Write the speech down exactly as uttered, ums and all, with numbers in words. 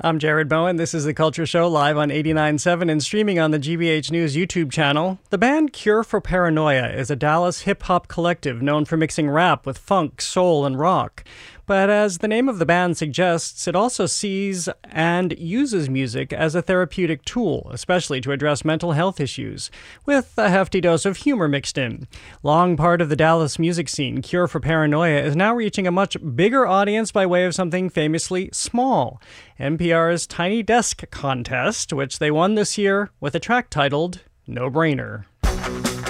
I'm Jared Bowen. This is The Culture Show, live on eighty-nine point seven and streaming on the G B H News YouTube channel. The band Cure for Paranoia is a Dallas hip-hop collective known for mixing rap with funk, soul, and rock. But as the name of the band suggests, it also sees and uses music as a therapeutic tool, especially to address mental health issues, with a hefty dose of humor mixed in. Long part of the Dallas music scene, Cure for Paranoia is now reaching a much bigger audience by way of something famously small, N P R's Tiny Desk contest, which they won this year with a track titled No Brainer.